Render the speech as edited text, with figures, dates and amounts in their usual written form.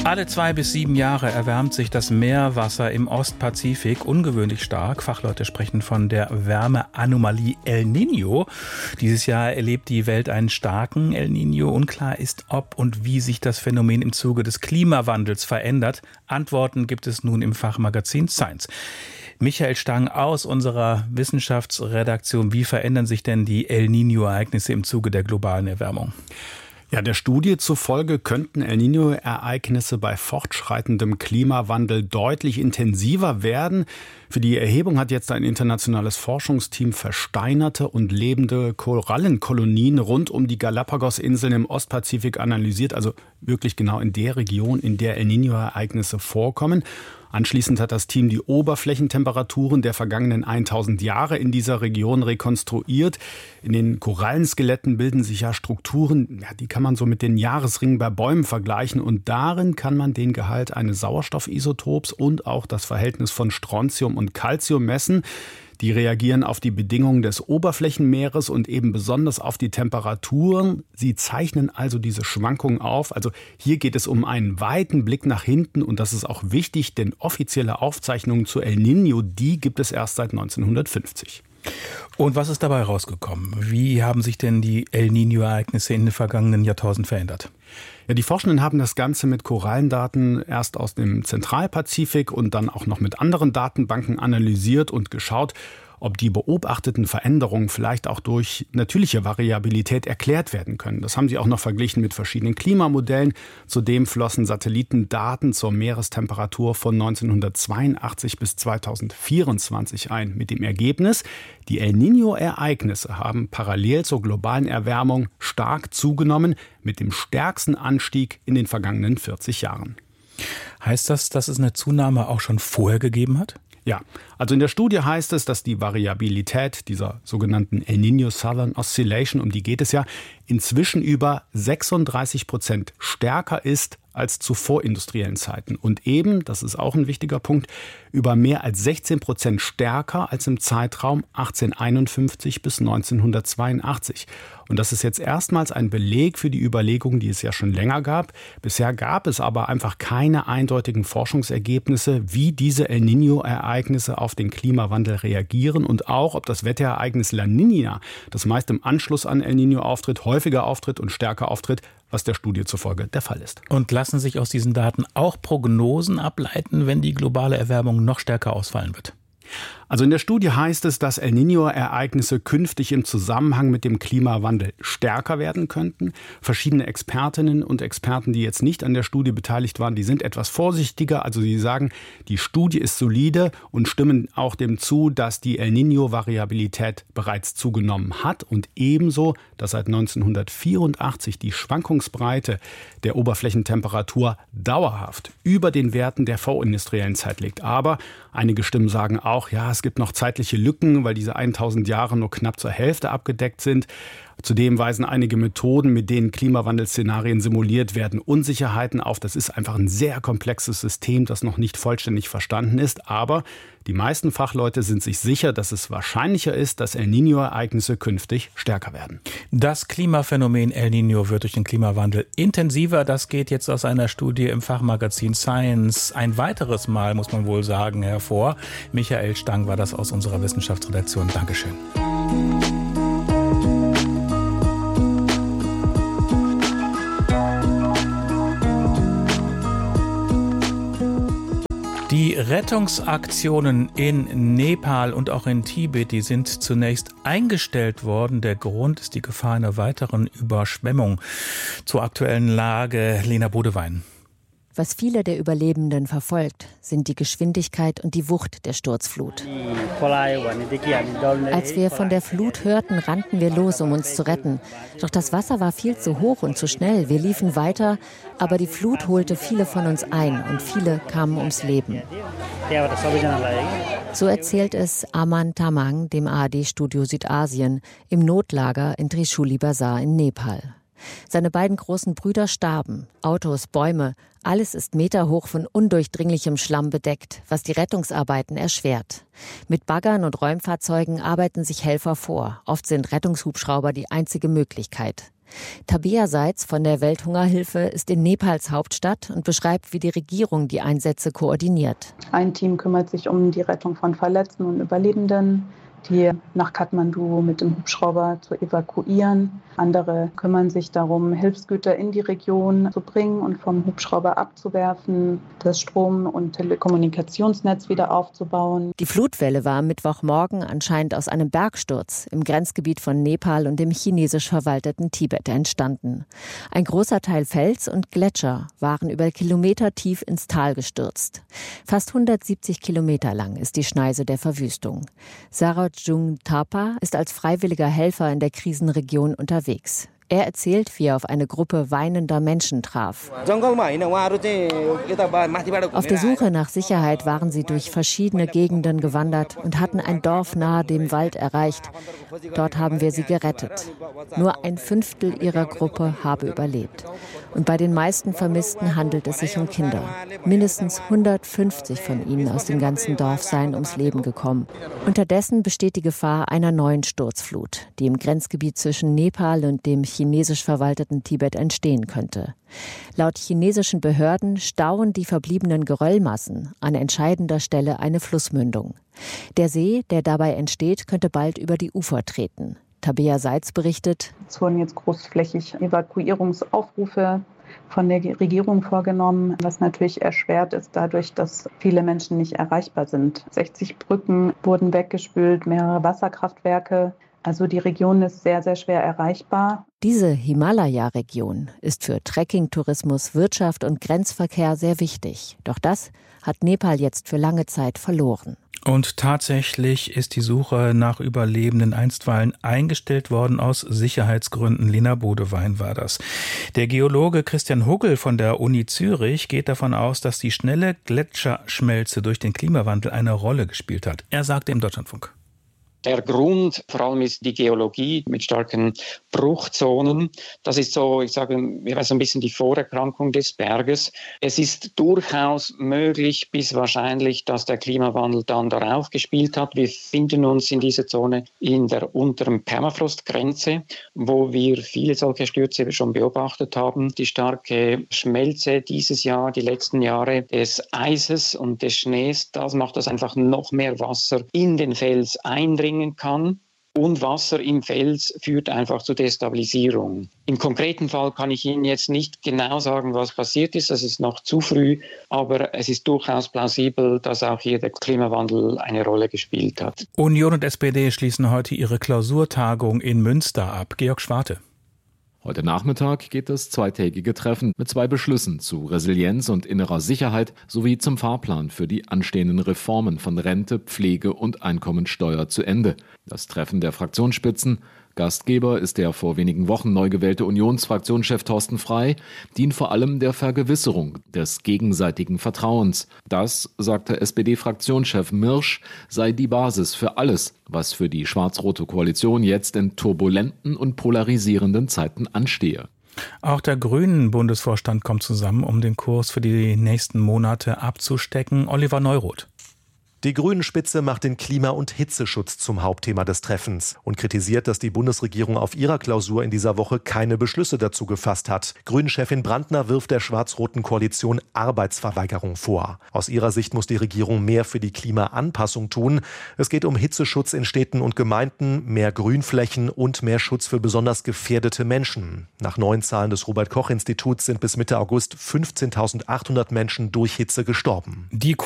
Alle 2 bis 7 Jahre erwärmt sich das Meerwasser im Ostpazifik ungewöhnlich stark. Fachleute sprechen von der Wärmeanomalie El Niño. Dieses Jahr erlebt die Welt einen starken El Niño. Unklar ist, ob und wie sich das Phänomen im Zuge des Klimawandels verändert. Antworten gibt es nun im Fachmagazin Science. Michael Stang aus unserer Wissenschaftsredaktion. Wie verändern sich denn die El Niño-Ereignisse im Zuge der globalen Erwärmung? Ja, der Studie zufolge könnten El Niño-Ereignisse bei fortschreitendem Klimawandel deutlich intensiver werden. Für die Erhebung hat jetzt ein internationales Forschungsteam versteinerte und lebende Korallenkolonien rund um die Galapagos-Inseln im Ostpazifik analysiert, also wirklich genau in der Region, in der El Niño-Ereignisse vorkommen. Anschließend hat das Team die Oberflächentemperaturen der vergangenen 1000 Jahre in dieser Region rekonstruiert. In den Korallenskeletten bilden sich ja Strukturen, die kann man so mit den Jahresringen bei Bäumen vergleichen. Und darin kann man den Gehalt eines Sauerstoffisotops und auch das Verhältnis von Strontium und Calcium messen. Die reagieren auf die Bedingungen des Oberflächenmeeres und eben besonders auf die Temperaturen. Sie zeichnen also diese Schwankungen auf. Also hier geht es um einen weiten Blick nach hinten und das ist auch wichtig, denn offizielle Aufzeichnungen zu El Niño, die gibt es erst seit 1950. Und was ist dabei rausgekommen? Wie haben sich denn die El Niño-Ereignisse in den vergangenen Jahrtausenden verändert? Ja, die Forschenden haben das Ganze mit Korallendaten erst aus dem Zentralpazifik und dann auch noch mit anderen Datenbanken analysiert und geschaut, ob die beobachteten Veränderungen vielleicht auch durch natürliche Variabilität erklärt werden können. Das haben sie auch noch verglichen mit verschiedenen Klimamodellen. Zudem flossen Satellitendaten zur Meerestemperatur von 1982 bis 2024 ein. Mit dem Ergebnis, die El Niño-Ereignisse haben parallel zur globalen Erwärmung stark zugenommen, mit dem stärksten Anstieg in den vergangenen 40 Jahren. Heißt das, dass es eine Zunahme auch schon vorher gegeben hat? Ja, also in der Studie heißt es, dass die Variabilität dieser sogenannten El Niño Southern Oscillation, um die geht es ja, inzwischen über 36% stärker ist als zu vorindustriellen Zeiten. Und eben, das ist auch ein wichtiger Punkt, über mehr als 16% stärker als im Zeitraum 1851 bis 1982. Und das ist jetzt erstmals ein Beleg für die Überlegungen, die es ja schon länger gab. Bisher gab es aber einfach keine eindeutigen Forschungsergebnisse, wie diese El Niño-Ereignisse auf den Klimawandel reagieren und auch, ob das Wetterereignis La Niña, das meist im Anschluss an El Niño auftritt, häufiger auftritt und stärker auftritt, was der Studie zufolge der Fall ist. Und lassen sich aus diesen Daten auch Prognosen ableiten, wenn die globale Erwärmung noch stärker ausfallen wird? Also in der Studie heißt es, dass El Niño-Ereignisse künftig im Zusammenhang mit dem Klimawandel stärker werden könnten. Verschiedene Expertinnen und Experten, die jetzt nicht an der Studie beteiligt waren, die sind etwas vorsichtiger. Also sie sagen, die Studie ist solide und stimmen auch dem zu, dass die El Niño-Variabilität bereits zugenommen hat und ebenso, dass seit 1984 die Schwankungsbreite der Oberflächentemperatur dauerhaft über den Werten der vorindustriellen Zeit liegt. Aber einige Stimmen sagen auch, ja, es gibt noch zeitliche Lücken, weil diese 1000 Jahre nur knapp zur Hälfte abgedeckt sind. Zudem weisen einige Methoden, mit denen Klimawandelszenarien simuliert werden, Unsicherheiten auf. Das ist einfach ein sehr komplexes System, das noch nicht vollständig verstanden ist. Aber die meisten Fachleute sind sich sicher, dass es wahrscheinlicher ist, dass El Niño-Ereignisse künftig stärker werden. Das Klimaphänomen El Niño wird durch den Klimawandel intensiver. Das geht jetzt aus einer Studie im Fachmagazin Science ein weiteres Mal, muss man wohl sagen, hervor. Michael Stang war das aus unserer Wissenschaftsredaktion. Dankeschön. Die Rettungsaktionen in Nepal und auch in Tibet, die sind zunächst eingestellt worden. Der Grund ist die Gefahr einer weiteren Überschwemmung. Zur aktuellen Lage Lena Bodewein. Was viele der Überlebenden verfolgt, sind die Geschwindigkeit und die Wucht der Sturzflut. Als wir von der Flut hörten, rannten wir los, um uns zu retten. Doch das Wasser war viel zu hoch und zu schnell. Wir liefen weiter, aber die Flut holte viele von uns ein und viele kamen ums Leben. So erzählt es Aman Tamang, dem ARD-Studio Südasien, im Notlager in Trishuli Bazar in Nepal. Seine beiden großen Brüder starben. Autos, Bäume, alles ist meterhoch von undurchdringlichem Schlamm bedeckt, was die Rettungsarbeiten erschwert. Mit Baggern und Räumfahrzeugen arbeiten sich Helfer vor. Oft sind Rettungshubschrauber die einzige Möglichkeit. Tabea Seitz von der Welthungerhilfe ist in Nepals Hauptstadt und beschreibt, wie die Regierung die Einsätze koordiniert. Ein Team kümmert sich um die Rettung von Verletzten und Überlebenden, die nach Kathmandu mit dem Hubschrauber zu evakuieren. Andere kümmern sich darum, Hilfsgüter in die Region zu bringen und vom Hubschrauber abzuwerfen, das Strom- und Telekommunikationsnetz wieder aufzubauen. Die Flutwelle war am Mittwochmorgen anscheinend aus einem Bergsturz im Grenzgebiet von Nepal und dem chinesisch verwalteten Tibet entstanden. Ein großer Teil Fels und Gletscher waren über Kilometer tief ins Tal gestürzt. Fast 170 Kilometer lang ist die Schneise der Verwüstung. Sarojung Thapa ist als freiwilliger Helfer in der Krisenregion unterwegs. Er erzählt, wie er auf eine Gruppe weinender Menschen traf. Auf der Suche nach Sicherheit waren sie durch verschiedene Gegenden gewandert und hatten ein Dorf nahe dem Wald erreicht. Dort haben wir sie gerettet. Nur 1/5 ihrer Gruppe habe überlebt. Und bei den meisten Vermissten handelt es sich um Kinder. Mindestens 150 von ihnen aus dem ganzen Dorf seien ums Leben gekommen. Unterdessen besteht die Gefahr einer neuen Sturzflut, die im Grenzgebiet zwischen Nepal und dem chinesisch verwalteten Tibet entstehen könnte. Laut chinesischen Behörden stauen die verbliebenen Geröllmassen an entscheidender Stelle eine Flussmündung. Der See, der dabei entsteht, könnte bald über die Ufer treten. Tabea Seitz berichtet: Es wurden jetzt großflächig Evakuierungsaufrufe von der Regierung vorgenommen, was natürlich erschwert ist dadurch, dass viele Menschen nicht erreichbar sind. 60 Brücken wurden weggespült, mehrere Wasserkraftwerke. Also die Region ist sehr, sehr schwer erreichbar. Diese Himalaya-Region ist für Trekkingtourismus, Wirtschaft und Grenzverkehr sehr wichtig. Doch das hat Nepal jetzt für lange Zeit verloren. Und tatsächlich ist die Suche nach Überlebenden einstweilen eingestellt worden aus Sicherheitsgründen. Lena Bodewein war das. Der Geologe Christian Huggel von der Uni Zürich geht davon aus, dass die schnelle Gletscherschmelze durch den Klimawandel eine Rolle gespielt hat. Er sagte im Deutschlandfunk: Der Grund vor allem ist die Geologie mit starken Bruchzonen. Das ist so, ich sage, so ein bisschen die Vorerkrankung des Berges. Es ist durchaus möglich bis wahrscheinlich, dass der Klimawandel dann darauf gespielt hat. Wir finden uns in dieser Zone in der unteren Permafrostgrenze, wo wir viele solche Stürze schon beobachtet haben. Die starke Schmelze dieses Jahr, die letzten Jahre des Eises und des Schnees, das macht, dass einfach noch mehr Wasser in den Fels eindringen kann. Und Wasser im Fels führt einfach zur Destabilisierung. Im konkreten Fall kann ich Ihnen jetzt nicht genau sagen, was passiert ist. Das ist noch zu früh. Aber es ist durchaus plausibel, dass auch hier der Klimawandel eine Rolle gespielt hat. Union und SPD schließen heute ihre Klausurtagung in Münster ab. Georg Schwarte. Heute Nachmittag geht das zweitägige Treffen mit 2 Beschlüssen zu Resilienz und innerer Sicherheit sowie zum Fahrplan für die anstehenden Reformen von Rente, Pflege und Einkommensteuer zu Ende. Das Treffen der Fraktionsspitzen, Gastgeber ist der vor wenigen Wochen neu gewählte Unionsfraktionschef Thorsten Frey, dient vor allem der Vergewisserung des gegenseitigen Vertrauens. Das, sagte SPD-Fraktionschef Mirsch, sei die Basis für alles, was für die schwarz-rote Koalition jetzt in turbulenten und polarisierenden Zeiten anstehe. Auch der Grünen-Bundesvorstand kommt zusammen, um den Kurs für die nächsten Monate abzustecken. Oliver Neuroth. Die Grünen-Spitze macht den Klima- und Hitzeschutz zum Hauptthema des Treffens und kritisiert, dass die Bundesregierung auf ihrer Klausur in dieser Woche keine Beschlüsse dazu gefasst hat. Grünen-Chefin Brandner wirft der schwarz-roten Koalition Arbeitsverweigerung vor. Aus ihrer Sicht muss die Regierung mehr für die Klimaanpassung tun. Es geht um Hitzeschutz in Städten und Gemeinden, mehr Grünflächen und mehr Schutz für besonders gefährdete Menschen. Nach neuen Zahlen des Robert-Koch-Instituts sind bis Mitte August 15.800 Menschen durch Hitze gestorben. Die